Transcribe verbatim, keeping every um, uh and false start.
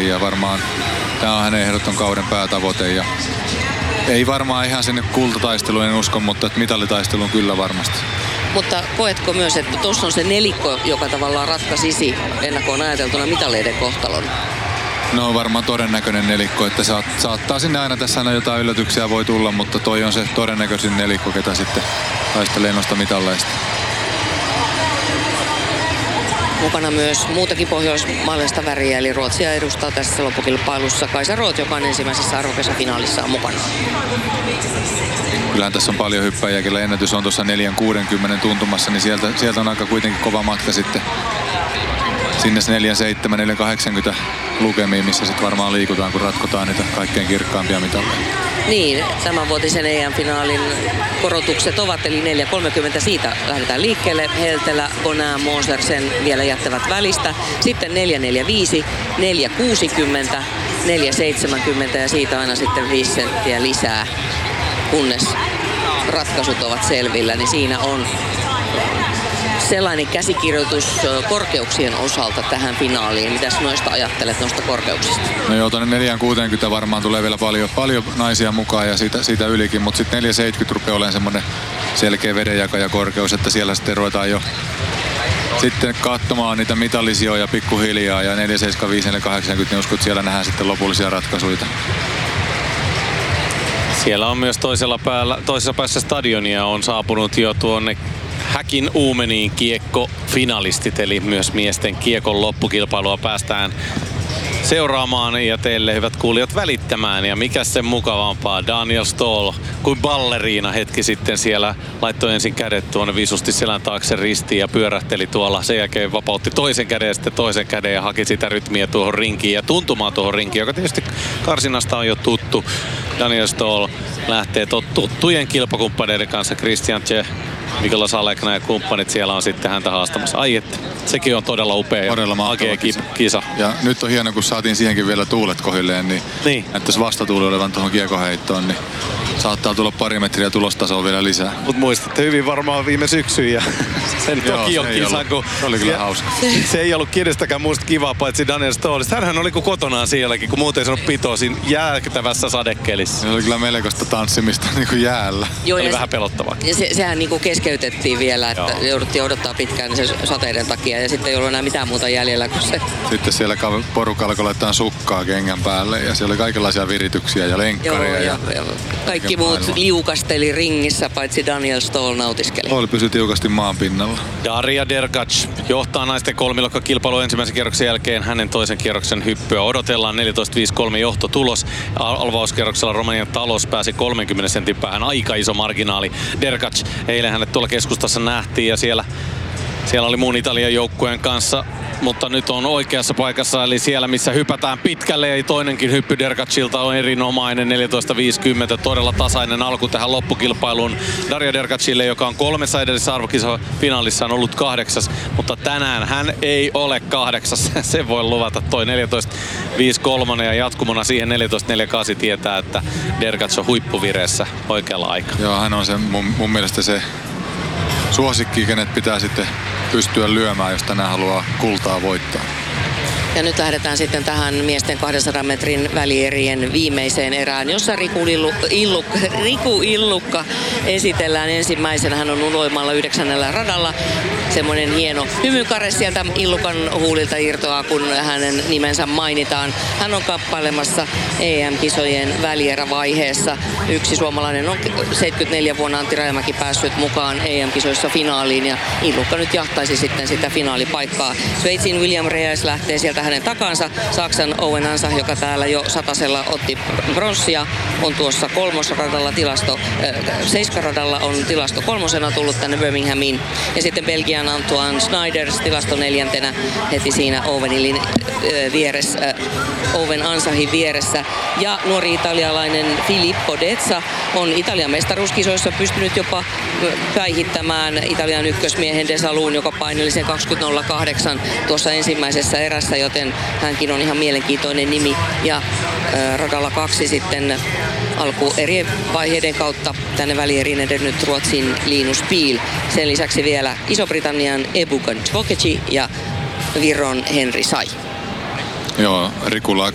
Ruotsiin ja varmaan tämä on hänen ehdoton kauden päätavoite. Ja ei varmaan ihan sinne kultataisteluun, en usko, mutta että mitalitaisteluun kyllä varmasti. Mutta koetko myös, että tuossa on se nelikko, joka tavallaan ratkaisisi ennakkoon ajateltuna mitaleiden kohtalon? No varmaan todennäköinen nelikko, että saat, saattaa sinne aina tässä aina jotain yllätyksiä voi tulla, mutta toi on se todennäköisin nelikko, ketä sitten taistelee noista mitalleista. Mukana myös muutakin pohjoismaalaista väriä, eli Ruotsia edustaa tässä loppukilpailussa Kaisa Roth, joka on ensimmäisessä arvokisafinaalissa mukana. Kyllähän tässä on paljon hyppäjiä, kellä ennätys on tuossa neljä kuusikymmentä tuntumassa, niin sieltä, sieltä on aika kuitenkin kova matka sitten sinne neljä seitsemän neljä kahdeksankymmentä lukemiin, missä sitten varmaan liikutaan, kun ratkotaan niitä kaikkein kirkkaampia mitalleja. Niin, tämänvuotisen E M-finaalin korotukset ovat, eli neljä kolmekymmentä siitä lähdetään liikkeelle. Heltelä, Bonaa, Moser sen vielä jättävät välistä. Sitten neljä neljäkymmentäviisi, neljä kuusikymmentä, neljä seitsemänkymmentä ja siitä aina sitten viisi senttiä lisää, kunnes ratkaisut ovat selvillä, niin siinä on sellainen käsikirjoitus korkeuksien osalta tähän finaaliin. Mitäs noista ajattelet noista korkeuksista? No joo, tuonne neljä kuusikymmentä varmaan tulee vielä paljon, paljon naisia mukaan ja siitä, siitä ylikin, mutta sitten neljä seitsemänkymmentä rupeaa olemaan semmoinen selkeä vedenjakajakorkeus, että siellä sitten ruvetaan jo sitten katsomaan niitä mitallisijoja pikkuhiljaa ja neljä seitsemänkymmentäviisi neljä kahdeksankymmentä, niin uskon, että siellä nähdään sitten lopullisia ratkaisuja. Siellä on myös toisella päällä, toisessa päässä stadionia on saapunut jo tuonne Häkin Uumeniin kiekko-finalistit, eli myös miesten kiekon loppukilpailua päästään seuraamaan ja teille hyvät kuulijat välittämään. Ja mikä sen mukavampaa, Daniel Ståhl kuin balleriina hetki sitten siellä laittoi ensin kädet tuonne visusti selän taakse ristiin ja pyörähteli tuolla. Sen jälkeen vapautti toisen käden ja sitten toisen käden ja haki sitä rytmiä tuohon rinkiin ja tuntumaan tuohon rinkiin, joka tietysti karsinasta on jo tuttu. Daniel Ståhl lähtee tuttujen kilpakumppaneiden kanssa, Christian Tse, Mikola Salekna ja kumppanit siellä on sitten häntä haastamassa. Ai että, sekin on todella upea todella ja makea kisa. kisa. Ja nyt on hieno, kun saatiin siihenkin vielä tuulet kohilleen, niin, niin. Näyttäisi vastatuuli olevan tuohon kiekoheittoon, niin saattaa tulla pari metriä tulostasoa vielä lisää. Mutta muistatte hyvin varmaan viime syksyn ja sen Tokion kisan, kun se oli kyllä hauska. Se ei ollut kenestäkään muusta kivaa, paitsi Daniel Ståhlista. Hänhän oli kuin kotonaan sielläkin, kun muuten ei sanonut pitoa siinä jäätävässä sadekelissä. Se oli kyllä melkoista tanssimista niin kuin jäällä. Joo, oli vähän pelottavaa. Se, sehän niin kuin keskeytettiin vielä, että Joo. jouduttiin odottaa pitkään sen sateiden takia ja sitten ei ollut enää mitään muuta jäljellä kuin se. Sitten siellä porukalla kun laitetaan sukkaa kengän päälle ja siellä oli kaikenlaisia virityksiä ja lenkkareja. Joo, ja, ja kaikki muut maailma. Liukasteli ringissä, paitsi Daniel Ståhl nautiskeli. Oli pysyi tiukasti maan pinnalla. Daria Derkac johtaa naisten kolmilokkakilpailun ensimmäisen kierroksen jälkeen hänen toisen kierroksen hyppyä. Odotellaan neljätoista viisikymmentäkolme johtotulos. Alvauskierroksella Romanian Talos pääsi kolmenkymmenen sentin päähän. Aika iso marginaali. Derkac, eilen hänet tuolla keskustassa nähtiin ja siellä, siellä oli muun Italian joukkueen kanssa. Mutta nyt on oikeassa paikassa, eli siellä missä hypätään pitkälle ja toinenkin hyppy Derkacilta on erinomainen, neljätoista viisikymmentä, todella tasainen alku tähän loppukilpailuun Daria Derkacille, joka on kolmessa edellisessä arvokisafinaalissa on ollut kahdeksas, mutta tänään hän ei ole kahdeksas, se voi luvata toi neljätoista viisikymmentäkolme ja jatkumona siihen neljätoista neljäkymmentäkahdeksan tietää, että Derkac on huippuvireessä oikealla aikaa. Joo, hän on se mun, mun mielestä se suosikki, kenet pitää sitten pystyä lyömään, jos tänään haluaa kultaa voittaa. Ja nyt lähdetään sitten tähän miesten kahdensadan metrin välierien viimeiseen erään, jossa Riku, Lillu, Illu, Riku Illukka esitellään ensimmäisenä. Hän on uloimalla yhdeksännellä radalla. Semmoinen hieno hymykare sieltä Illukan huulilta irtoaa, kun hänen nimensä mainitaan. Hän on kappailemassa E M-kisojen välierävaiheessa. Yksi suomalainen on seitsemänkymmentäneljä vuonna Antti Rajamäki päässyt mukaan E M-kisoissa finaaliin ja Illukka nyt jahtaisi sitten sitä finaalipaikkaa. Sveitsin William Rees lähtee sieltä hänen takansa. Saksan Owen Ansah, joka täällä jo satasella otti bronssia, on tuossa kolmosradalla tilasto, äh, seiskaradalla on tilasto kolmosena tullut tänne Birminghamiin. Ja sitten Belgian Antoine Snyders tilasto neljäntenä heti siinä Owenilin äh, vieressä, äh, Owen Ansahin vieressä. Ja nuori italialainen Filippo Dezza on Italian mestaruuskisoissa pystynyt jopa päihittämään Italian ykkösmiehen Desaluun, joka paineli sen kaksikymmentä nolla kahdeksan tuossa ensimmäisessä erässä, joten hänkin on ihan mielenkiintoinen nimi. Ja äh, radalla kaksi sitten alku eri vaiheiden kautta tänne välieriin edennyt Ruotsin Linus Pihl. Sen lisäksi vielä Iso-Britannian Ebukan Tvokeci ja Viron Henri Sai. Joo, Rikulla